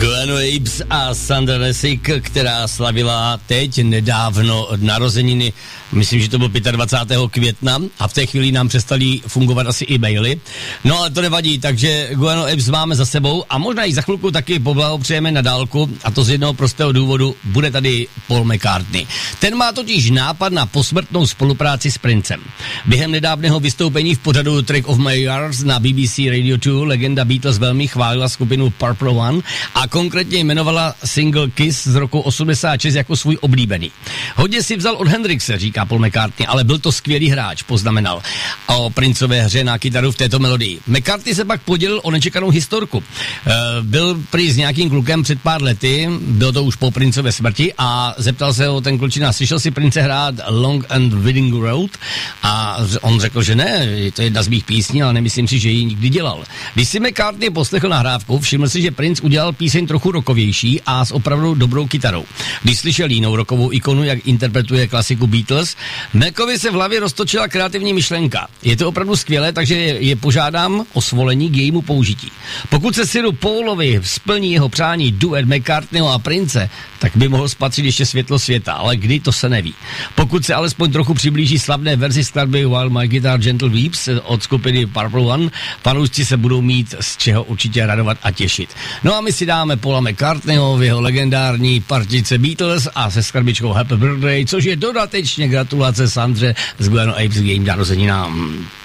Guano Apes a Sandra Lessig, která slavila teď nedávno narozeniny, myslím, že to bylo 25. května a v té chvíli nám přestali fungovat asi e-maily. No ale to nevadí, takže Guano Apes máme za sebou a možná i za chvilku taky poblahopřejeme na dálku, a to z jednoho prostého důvodu, bude tady Paul McCartney. Ten má totiž nápad na posmrtnou spolupráci s Princem. Během nedávného vystoupení v pořadu Track of My Years na BBC Radio 2 legenda Beatles velmi chválila skupinu Purple One a konkrétně jmenovala single Kiss z roku 86 jako svůj oblíbený. Hodně si vzal od Hendrixe, říká Paul McCartney, ale byl to skvělý hráč, poznamenal o Princové hře na kytaru v této melodii. McCartney se pak podělil o nečekanou historku. Byl prý s nějakým klukem před pár lety, bylo to už po Princové smrti a zeptal se ho ten klučina, slyšel si Prince hrát Long and Winding Road? A on řekl, že ne, to je jedna z mých písní, ale nemyslím si, že ji nikdy dělal. Když si McCartney poslechl nahrávku, všiml si, že Prince udělal píseň trochu rockovější a s opravdu dobrou kytarou. Když slyšel jinou rockovou ikonu, jak interpretuje klasiku Beatles, Macovi se v hlavě roztočila kreativní myšlenka. Je to opravdu skvělé, takže je požádám o svolení k jejímu použití. Pokud se Siru Paulovi splní jeho přání duet McCartneyho a Prince, tak by mohl spatřit ještě světlo světa, ale kdy, to se neví. Pokud se alespoň trochu přiblíží slavné verzi skladby While My Guitar Gentle Weeps od skupiny Purple One, fanoušci se budou mít z čeho určitě radovat a těšit. No a my si dáme Paula McCartneyho v jeho legendární partice Beatles a se skladbičkou Happy Birthday, což je dodatečně gratulace Sandře z Guano Apes k jejím narozeninám.